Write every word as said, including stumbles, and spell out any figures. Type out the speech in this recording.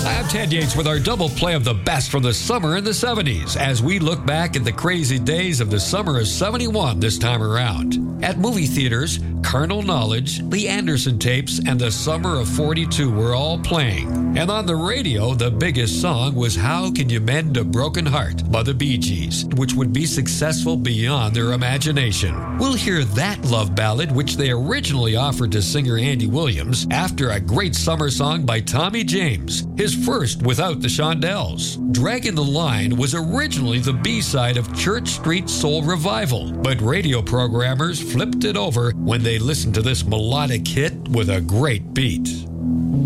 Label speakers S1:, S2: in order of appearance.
S1: I'm Ted Yates with our double play of the best from the summer in the seventies as we look back at the crazy days of the summer of seventy-one this time around. At movie theaters, Carnal Knowledge, Lee Anderson tapes, and the summer of forty-two were all playing. And on the radio, the biggest song was How Can You Mend a Broken Heart by the Bee Gees, which would be successful beyond their imagination. We'll hear that love ballad, which they originally offered to singer Andy Williams, after a great summer song by Tommy James, his first without the Shondells. Dragging the Line was originally the B-side of Church Street Soul Revival, but radio programmers flipped it over when they listened to this melodic hit with a great beat.